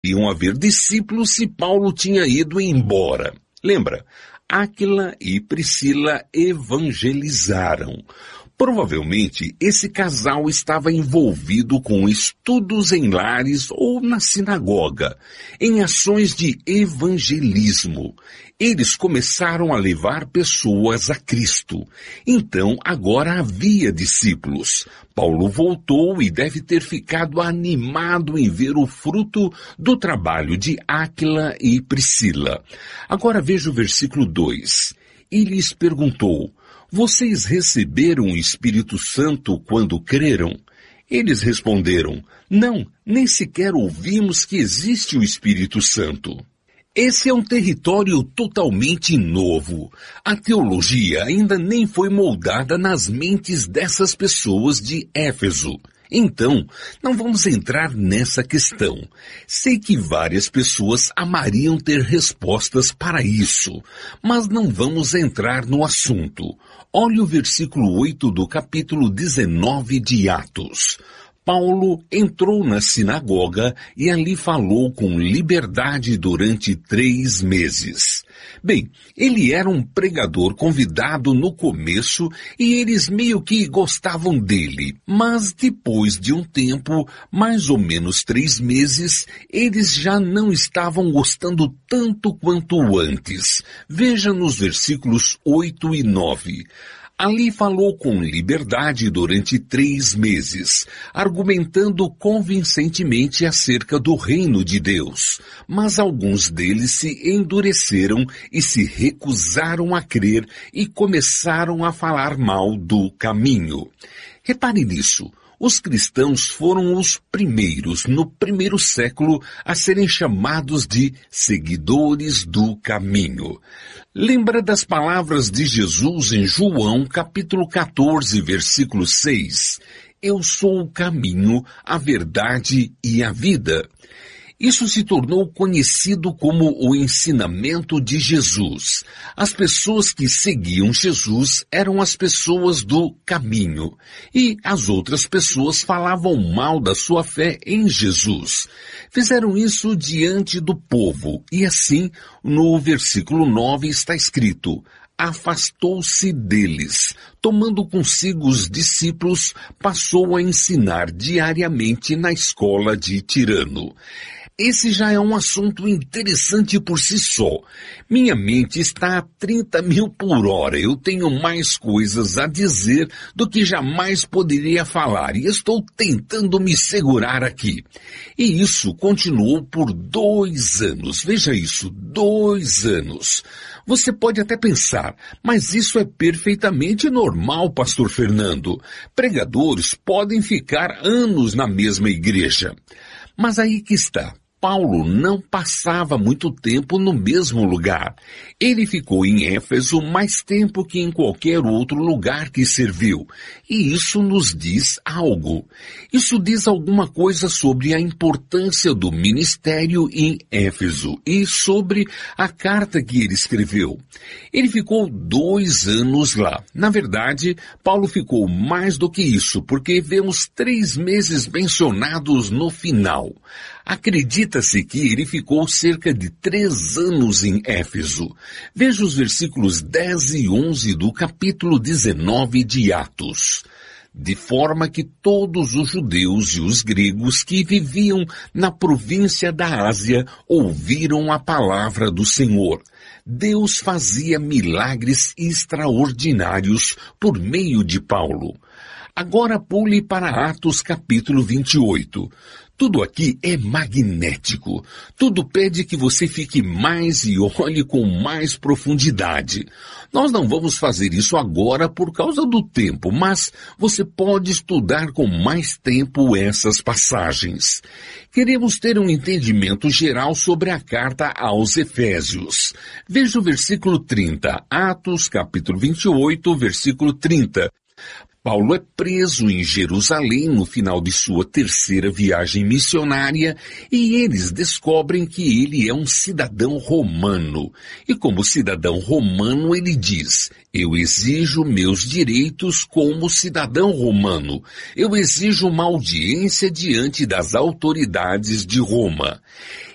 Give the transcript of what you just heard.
Iam haver discípulos se Paulo tinha ido embora. Lembra? Áquila e Priscila evangelizaram. Provavelmente, esse casal estava envolvido com estudos em lares ou na sinagoga, em ações de evangelismo. Eles começaram a levar pessoas a Cristo. Então, agora havia discípulos. Paulo voltou e deve ter ficado animado em ver o fruto do trabalho de Áquila e Priscila. Agora veja o versículo 2. E lhes perguntou: vocês receberam o Espírito Santo quando creram? Eles responderam: não, nem sequer ouvimos que existe o Espírito Santo. Esse é um território totalmente novo. A teologia ainda nem foi moldada nas mentes dessas pessoas de Éfeso. Então, não vamos entrar nessa questão. Sei que várias pessoas amariam ter respostas para isso, mas não vamos entrar no assunto. Olhe o versículo 8 do capítulo 19 de Atos. Paulo entrou na sinagoga e ali falou com liberdade durante 3 meses. Bem, ele era um pregador convidado no começo e eles meio que gostavam dele. Mas depois de um tempo, mais ou menos 3 meses, eles já não estavam gostando tanto quanto antes. Veja nos versículos 8 e 9. Ali falou com liberdade durante 3 meses, argumentando convincentemente acerca do reino de Deus. Mas alguns deles se endureceram e se recusaram a crer e começaram a falar mal do caminho. Repare nisso. Os cristãos foram os primeiros, no primeiro século, a serem chamados de seguidores do caminho. Lembra das palavras de Jesus em João, capítulo 14, versículo 6? Eu sou o caminho, a verdade e a vida. Isso se tornou conhecido como o ensinamento de Jesus. As pessoas que seguiam Jesus eram as pessoas do caminho. E as outras pessoas falavam mal da sua fé em Jesus. Fizeram isso diante do povo. E assim, no versículo 9 está escrito: afastou-se deles, tomando consigo os discípulos, passou a ensinar diariamente na escola de Tirano. Esse já é um assunto interessante por si só. Minha mente está a 30 mil por hora. Eu tenho mais coisas a dizer do que jamais poderia falar e estou tentando me segurar aqui. E isso continuou por 2 anos. Veja isso, 2 anos. Você pode até pensar, mas isso é perfeitamente normal, pastor Fernando. Pregadores podem ficar anos na mesma igreja. Mas aí que está. Paulo não passava muito tempo no mesmo lugar. Ele ficou em Éfeso mais tempo que em qualquer outro lugar que serviu. E isso nos diz algo. Isso diz alguma coisa sobre a importância do ministério em Éfeso e sobre a carta que ele escreveu. Ele ficou 2 anos lá. Na verdade, Paulo ficou mais do que isso, porque vemos 3 meses mencionados no final. Acredita-se que ele ficou cerca de 3 anos em Éfeso. Veja os versículos 10 e 11 do capítulo 19 de Atos. De forma que todos os judeus e os gregos que viviam na província da Ásia ouviram a palavra do Senhor. Deus fazia milagres extraordinários por meio de Paulo. Agora pule para Atos capítulo 28. Tudo aqui é magnético. Tudo pede que você fique mais e olhe com mais profundidade. Nós não vamos fazer isso agora por causa do tempo, mas você pode estudar com mais tempo essas passagens. Queremos ter um entendimento geral sobre a carta aos Efésios. Veja o versículo 30, Atos capítulo 28, versículo 30. Paulo é preso em Jerusalém no final de sua 3ª viagem missionária e eles descobrem que ele é um cidadão romano. E como cidadão romano ele diz: eu exijo meus direitos como cidadão romano. Eu exijo uma audiência diante das autoridades de Roma.